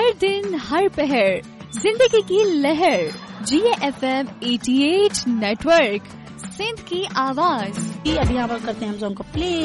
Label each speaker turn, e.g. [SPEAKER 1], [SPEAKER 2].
[SPEAKER 1] हर दिन हर पहर जिंदगी की लहर GFM 88 नेटवर्क, सिंध की आवाज।
[SPEAKER 2] अभी यहाँ पर करते हैं हम सॉन्ग को प्ले।